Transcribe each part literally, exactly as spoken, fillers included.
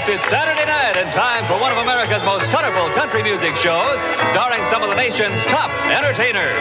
folks, it's Saturday night and time for one of America's most colorful country music shows, starring some of the nation's top entertainers.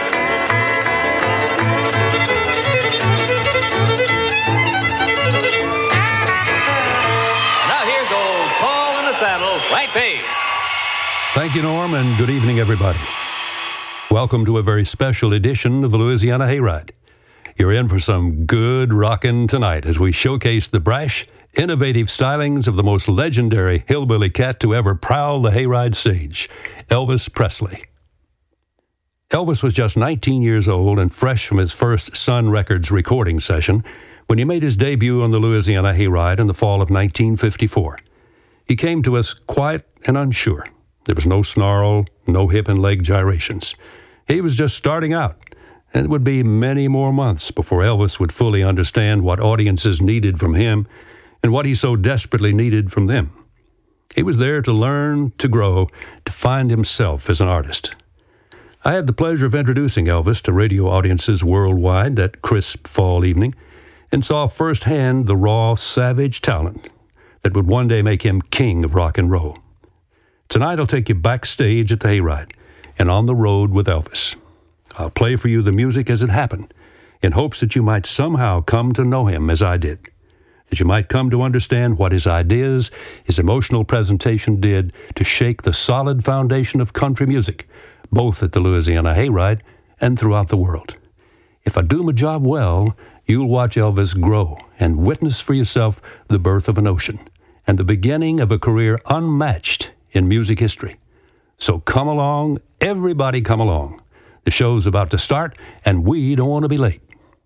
Now here's old Paul in the Saddle, White Page. Thank you, Norm, and good evening, everybody. Welcome to a very special edition of the Louisiana Hayride. You're in for some good rockin' tonight as we showcase the brash, innovative stylings of the most legendary hillbilly cat to ever prowl the hayride stage, Elvis Presley. Elvis was just nineteen years old and fresh from his first Sun Records recording session when he made his debut on the Louisiana Hayride in the fall of nineteen fifty-four. He came to us quiet and unsure. There was no snarl, no hip and leg gyrations. He was just starting out, and it would be many more months before Elvis would fully understand what audiences needed from him and what he so desperately needed from them. He was there to learn, to grow, to find himself as an artist. I had the pleasure of introducing Elvis to radio audiences worldwide that crisp fall evening and saw firsthand the raw, savage talent that would one day make him king of rock and roll. Tonight I'll take you backstage at the Hayride and on the road with Elvis. I'll play for you the music as it happened in hopes that you might somehow come to know him as I did, that you might come to understand what his ideas, his emotional presentation did to shake the solid foundation of country music, both at the Louisiana Hayride and throughout the world. If I do my job well, you'll watch Elvis grow and witness for yourself the birth of an ocean and the beginning of a career unmatched in music history. So come along, everybody come along. The show's about to start, and we don't want to be late.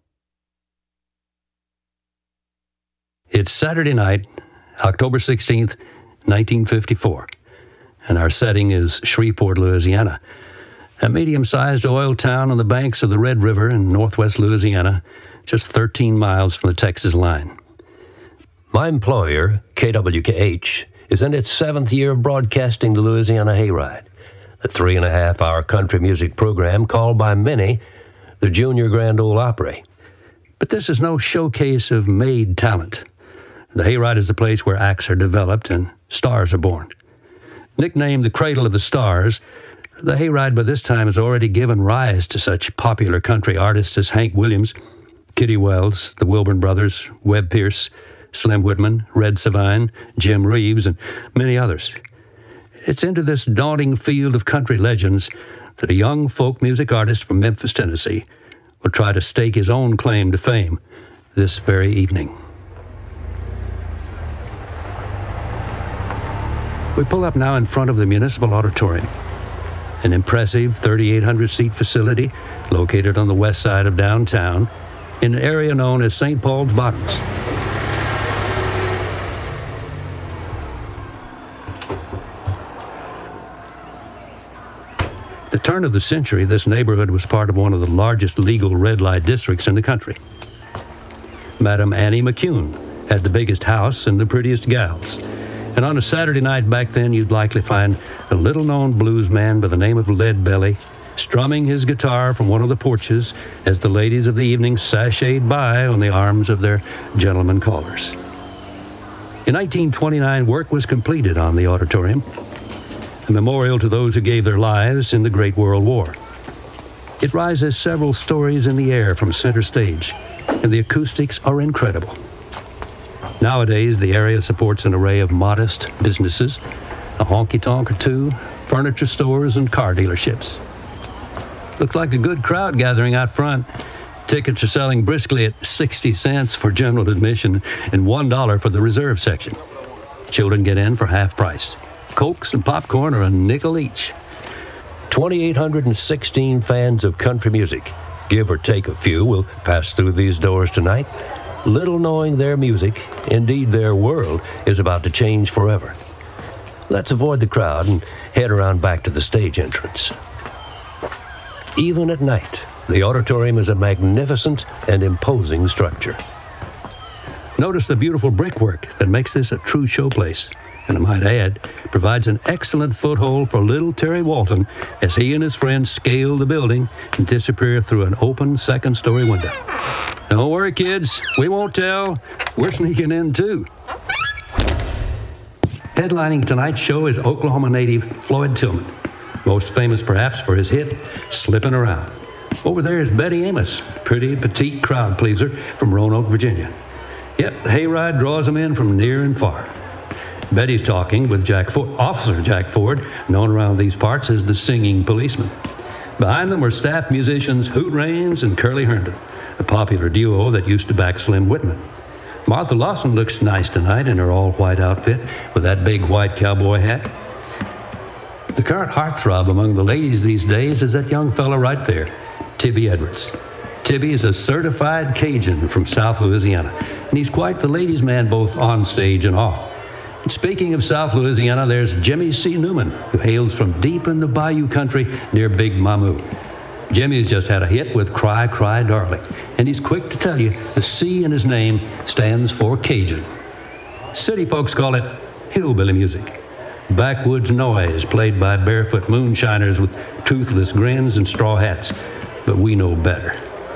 It's Saturday night, October sixteenth, nineteen fifty-four, and our setting is Shreveport, Louisiana, a medium-sized oil town on the banks of the Red River in northwest Louisiana, just thirteen miles from the Texas line. My employer, K W K H, is in its seventh year of broadcasting the Louisiana Hayride, a three-and-a-half-hour country music program called by many the Junior Grand Ole Opry. But this is no showcase of made talent. The Hayride is the place where acts are developed and stars are born. Nicknamed the Cradle of the Stars, the Hayride by this time has already given rise to such popular country artists as Hank Williams, Kitty Wells, the Wilburn Brothers, Webb Pierce, Slim Whitman, Red Savine, Jim Reeves, and many others. It's into this daunting field of country legends that a young folk music artist from Memphis, Tennessee, will try to stake his own claim to fame this very evening. We pull up now in front of the Municipal Auditorium, an impressive thirty-eight hundred seat facility located on the west side of downtown in an area known as Saint Paul's Bottoms. At the turn of the century, this neighborhood was part of one of the largest legal red light districts in the country. Madam Annie McCune had the biggest house and the prettiest gals. And on a Saturday night back then, you'd likely find a little-known blues man by the name of Lead Belly strumming his guitar from one of the porches as the ladies of the evening sashayed by on the arms of their gentlemen callers. In nineteen twenty-nine, work was completed on the auditorium, a memorial to those who gave their lives in the Great World War. It rises several stories in the air from center stage, and the acoustics are incredible. Nowadays, the area supports an array of modest businesses, a honky-tonk or two, furniture stores, and car dealerships. Looks like a good crowd gathering out front. Tickets are selling briskly at sixty cents for general admission and one dollar for the reserve section. Children get in for half price. Cokes and popcorn are a nickel each. twenty-eight hundred sixteen fans of country music, give or take a few, will pass through these doors tonight, little knowing their music, indeed their world, is about to change forever. Let's avoid the crowd and head around back to the stage entrance. Even at night, the auditorium is a magnificent and imposing structure. Notice the beautiful brickwork that makes this a true showplace, and I might add, provides an excellent foothold for little Terry Walton as he and his friends scale the building and disappear through an open second-story window. Don't worry, kids. We won't tell. We're sneaking in, too. Headlining tonight's show is Oklahoma native Floyd Tillman, most famous perhaps for his hit, Slippin' Around. Over there is Betty Amos, pretty petite crowd pleaser from Roanoke, Virginia. Yep, the hayride draws them in from near and far. Betty's talking with Jack Ford, Officer Jack Ford, known around these parts as the Singing Policeman. Behind them were staff musicians Hoot Raines and Curly Herndon, a popular duo that used to back Slim Whitman. Martha Lawson looks nice tonight in her all-white outfit with that big white cowboy hat. The current heartthrob among the ladies these days is that young fella right there, Tibby Edwards. Tibby is a certified Cajun from South Louisiana, and he's quite the ladies' man both on stage and off. And speaking of South Louisiana, there's Jimmy C. Newman, who hails from deep in the bayou country near Big Mamou. Jimmy's just had a hit with Cry, Cry, Darling, and he's quick to tell you the C in his name stands for Cajun. City folks call it hillbilly music. Backwoods noise played by barefoot moonshiners with toothless grins and straw hats. But we know better.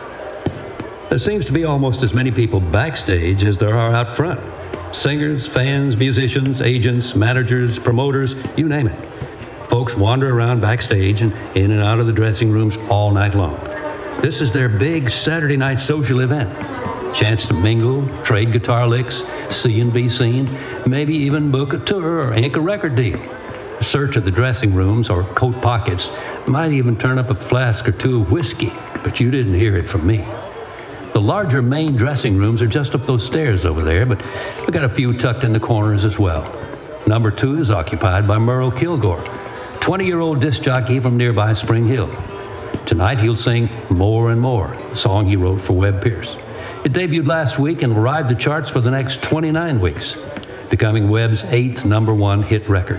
There seems to be almost as many people backstage as there are out front. Singers, fans, musicians, agents, managers, promoters, you name it. Folks wander around backstage and in and out of the dressing rooms all night long. This is their big Saturday night social event. Chance to mingle, trade guitar licks, see and be seen, maybe even book a tour or ink a record deal. A search of the dressing rooms or coat pockets might even turn up a flask or two of whiskey, but you didn't hear it from me. The larger main dressing rooms are just up those stairs over there, but we got a few tucked in the corners as well. Number two is occupied by Merle Kilgore, twenty-year-old disc jockey from nearby Spring Hill. Tonight he'll sing More and More, a song he wrote for Webb Pierce. It debuted last week and will ride the charts for the next twenty-nine weeks, becoming Webb's eighth number one hit record.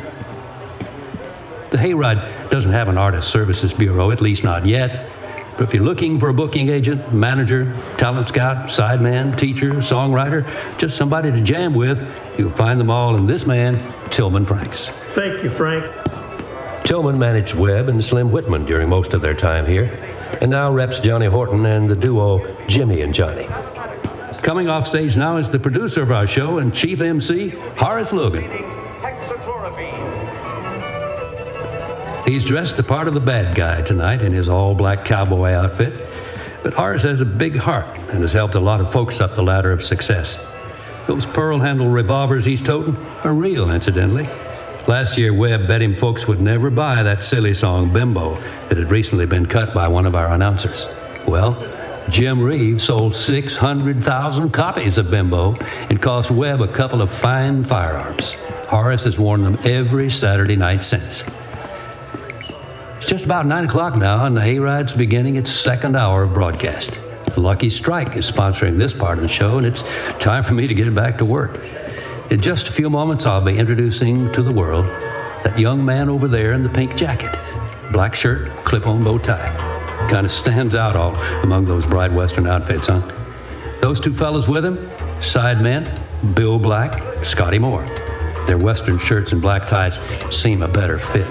The Hayride doesn't have an artist services bureau, at least not yet. But if you're looking for a booking agent, manager, talent scout, sideman, teacher, songwriter, just somebody to jam with, you'll find them all in this man, Tillman Franks. Thank you, Frank. Tillman managed Webb and Slim Whitman during most of their time here, and now reps Johnny Horton and the duo Jimmy and Johnny. Coming off stage now is the producer of our show and chief M C, Horace Logan. He's dressed the part of the bad guy tonight in his all-black cowboy outfit, but Horace has a big heart and has helped a lot of folks up the ladder of success. Those pearl-handled revolvers he's toting are real, incidentally. Last year, Webb bet him folks would never buy that silly song, Bimbo, that had recently been cut by one of our announcers. Well, Jim Reeves sold six hundred thousand copies of Bimbo and cost Webb a couple of fine firearms. Horace has worn them every Saturday night since. It's just about nine o'clock now, and the Hayride's beginning its second hour of broadcast. Lucky Strike is sponsoring this part of the show, and it's time for me to get back to work. In just a few moments, I'll be introducing to the world that young man over there in the pink jacket. Black shirt, clip-on bow tie. Kind of stands out all among those bright Western outfits, huh? Those two fellas with him, sidemen, Bill Black, Scotty Moore. Their Western shirts and black ties seem a better fit.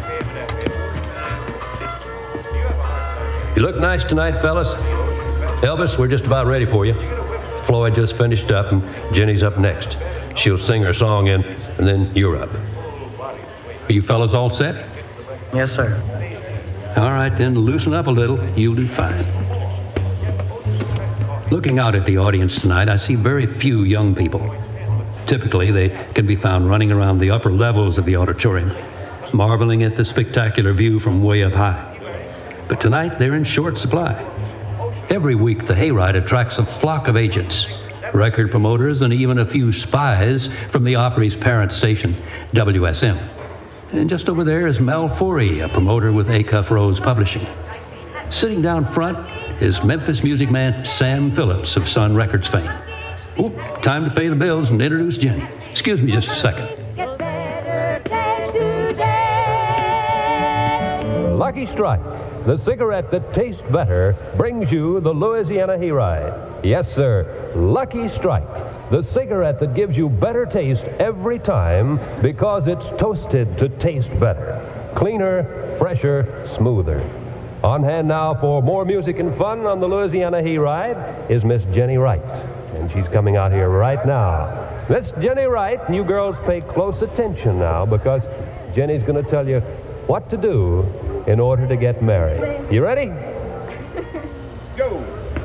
You look nice tonight, fellas. Elvis, we're just about ready for you. Floyd just finished up, and Jenny's up next. She'll sing her song in, and then you're up. Are you fellas all set? Yes, sir. All right, then, loosen up a little. You'll do fine. Looking out at the audience tonight, I see very few young people. Typically, they can be found running around the upper levels of the auditorium, marveling at the spectacular view from way up high. But tonight, they're in short supply. Every week, the Hayride attracts a flock of agents, record promoters, and even a few spies from the Opry's parent station, W S M. And just over there is Mel Forey, a promoter with Acuff Rose Publishing. Sitting down front is Memphis music man Sam Phillips of Sun Records fame. Oh, time to pay the bills and introduce Jenny. Excuse me just a second. Lucky Strike, the cigarette that tastes better, brings you the Louisiana Hayride. Yes, sir, Lucky Strike, the cigarette that gives you better taste every time because it's toasted to taste better. Cleaner, fresher, smoother. On hand now for more music and fun on the Louisiana Hayride is Miss Jenny Wright. And she's coming out here right now. Miss Jenny Wright, you girls pay close attention now, because Jenny's going to tell you what to do in order to get married. You ready? Go!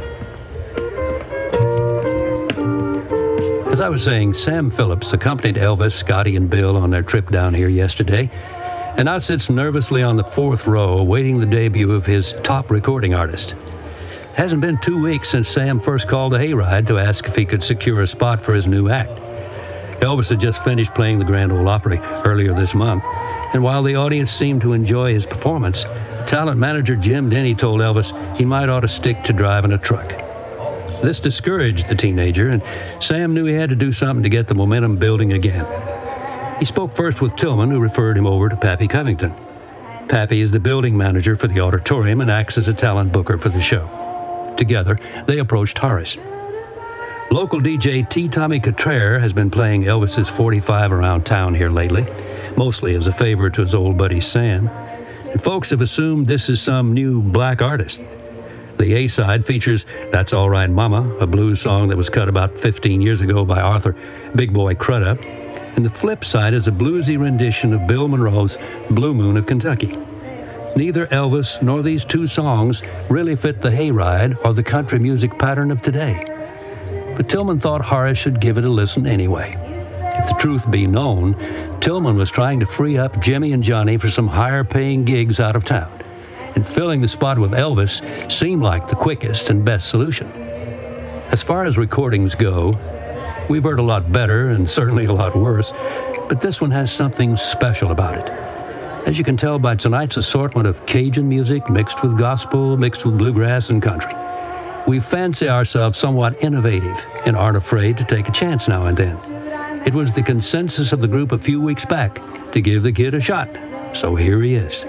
As I was saying, Sam Phillips accompanied Elvis, Scotty, and Bill on their trip down here yesterday, and now sits nervously on the fourth row awaiting the debut of his top recording artist. Hasn't been two weeks since Sam first called a hayride to ask if he could secure a spot for his new act. Elvis had just finished playing the Grand Ole Opry earlier this month, and while the audience seemed to enjoy his performance, talent manager Jim Denny told Elvis he might ought to stick to driving a truck. This discouraged the teenager, and Sam knew he had to do something to get the momentum building again. He spoke first with Tillman, who referred him over to Pappy Covington. Pappy is the building manager for the auditorium and acts as a talent booker for the show. Together, they approached Horace. Local D J T. Tommy Cottrell has been playing Elvis's forty-five around town here lately, mostly as a favor to his old buddy Sam, and folks have assumed this is some new black artist. The A-side features That's All Right Mama, a blues song that was cut about fifteen years ago by Arthur Big Boy Crudup, and the flip side is a bluesy rendition of Bill Monroe's Blue Moon of Kentucky. Neither Elvis nor these two songs really fit the hayride or the country music pattern of today. But Tillman thought Horace should give it a listen anyway. If the truth be known, Tillman was trying to free up Jimmy and Johnny for some higher-paying gigs out of town, and filling the spot with Elvis seemed like the quickest and best solution. As far as recordings go, we've heard a lot better and certainly a lot worse, but this one has something special about it. As you can tell by tonight's assortment of Cajun music mixed with gospel, mixed with bluegrass and country, we fancy ourselves somewhat innovative and aren't afraid to take a chance now and then. It was the consensus of the group a few weeks back to give the kid a shot, so here he is.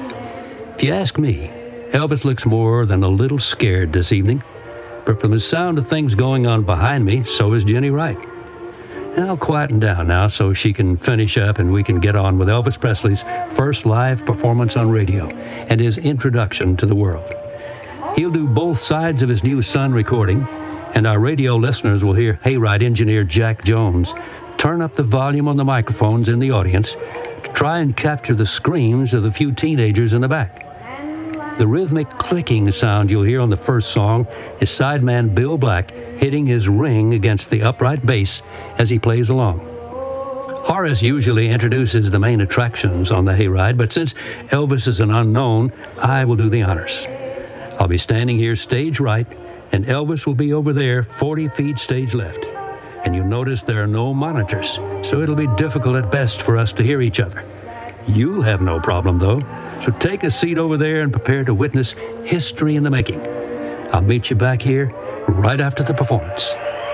If you ask me, Elvis looks more than a little scared this evening, but from the sound of things going on behind me, so is Jenny Wright. Now quieten down now so she can finish up and we can get on with Elvis Presley's first live performance on radio and his introduction to the world. He'll do both sides of his new Sun recording, and our radio listeners will hear hayride engineer Jack Jones turn up the volume on the microphones in the audience to try and capture the screams of the few teenagers in the back. The rhythmic clicking sound you'll hear on the first song is sideman Bill Black hitting his ring against the upright bass as he plays along. Horace usually introduces the main attractions on the hayride, but since Elvis is an unknown, I will do the honors. I'll be standing here stage right, and Elvis will be over there forty feet stage left. And you'll notice there are no monitors, so it'll be difficult at best for us to hear each other. You'll have no problem, though, so take a seat over there and prepare to witness history in the making. I'll meet you back here right after the performance.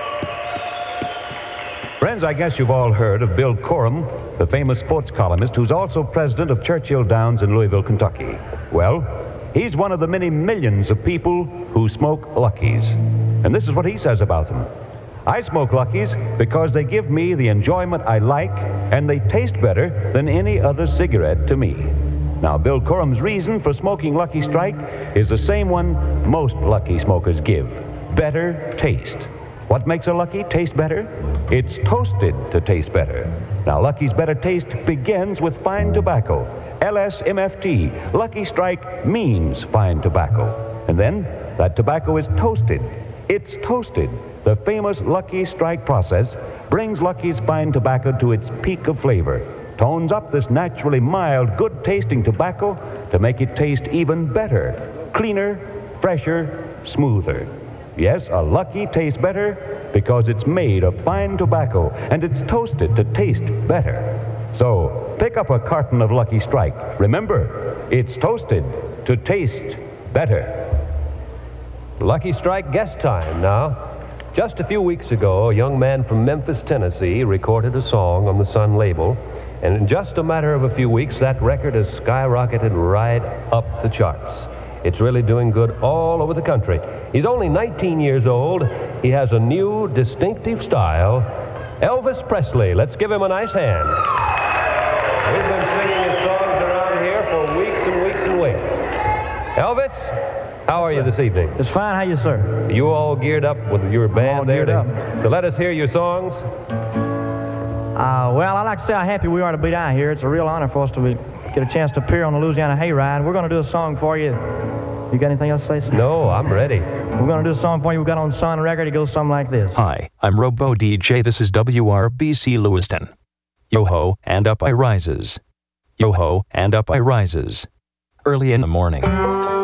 Friends, I guess you've all heard of Bill Corum, the famous sports columnist who's also president of Churchill Downs in Louisville, Kentucky. Well, he's one of the many millions of people who smoke Luckies. And this is what he says about them. I smoke Luckies because they give me the enjoyment I like, and they taste better than any other cigarette to me. Now, Bill Corum's reason for smoking Lucky Strike is the same one most Lucky smokers give: better taste. What makes a Lucky taste better? It's toasted to taste better. Now, Lucky's better taste begins with fine tobacco. L S M F T, Lucky Strike means fine tobacco. And then, that tobacco is toasted. It's toasted. The famous Lucky Strike process brings Lucky's fine tobacco to its peak of flavor, tones up this naturally mild, good-tasting tobacco to make it taste even better, cleaner, fresher, smoother. Yes, a Lucky tastes better because it's made of fine tobacco, and it's toasted to taste better. So, pick up a carton of Lucky Strike. Remember, it's toasted to taste better. Lucky Strike guest time now. Just a few weeks ago, a young man from Memphis, Tennessee, recorded a song on the Sun label, and in just a matter of a few weeks, that record has skyrocketed right up the charts. It's really doing good all over the country. He's only nineteen years old. He has a new, distinctive style. Elvis Presley. Let's give him a nice hand. We've been singing his songs around here for weeks and weeks and weeks. Elvis, How are you this evening? It's fine. How you, sir? You all geared up with your band all there? geared To, up. to let us hear your songs? Uh, well, I'd like to say how happy we are to be down here. It's a real honor for us to be, get a chance to appear on the Louisiana Hayride. We're going to do a song for you. You got anything else to say, sir? No, I'm ready. We're going to do a song for you we got on Sun Record. It goes something like this. Hi, I'm Robo D J. This is W R B C Lewiston. Yo-ho, and up I rises. Yo-ho, and up I rises. Early in the morning.